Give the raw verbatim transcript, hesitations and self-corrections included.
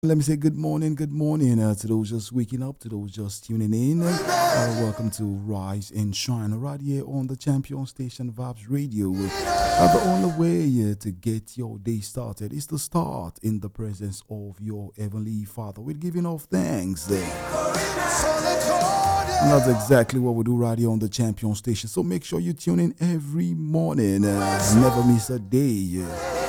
Let me say good morning, good morning uh, to those just waking up, to those just tuning in. Uh, welcome to Rise and Shine right here on the Champion Station Vibes Radio. Uh, the only way uh, to get your day started is to start in the presence of your Heavenly Father with giving of thanks. And that's exactly what we do right here on the Champion Station. So make sure you tune in every morning. Uh, never miss a day.